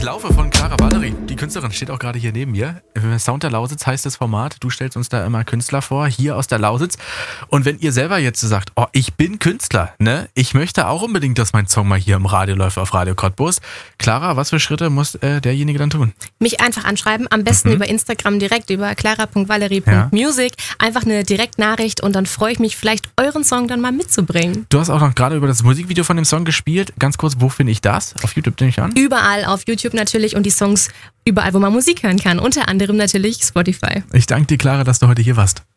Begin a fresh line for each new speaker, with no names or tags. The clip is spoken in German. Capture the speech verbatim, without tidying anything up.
Laufe von Clara Valerie. Die Künstlerin steht auch gerade hier neben mir. Sound der Lausitz heißt das Format. Du stellst uns da immer Künstler vor, hier aus der Lausitz. Und wenn ihr selber jetzt sagt, oh, ich bin Künstler, ne? Ich möchte auch unbedingt, dass mein Song mal hier im Radio läuft auf Radio Cottbus. Clara, was für Schritte muss äh, derjenige dann tun?
Mich einfach anschreiben, am besten mhm. über Instagram direkt, über clara punkt valerie punkt music. Ja. Einfach eine Direktnachricht und dann freue ich mich, vielleicht euren Song dann mal mitzubringen.
Du hast auch noch gerade über das Musikvideo von dem Song gespielt. Ganz kurz, wo finde ich das? Auf YouTube nehme ich an?
Überall auf YouTube natürlich und die Songs überall, wo man Musik hören kann. Unter anderem natürlich Spotify.
Ich danke dir, Clara, dass du heute hier warst.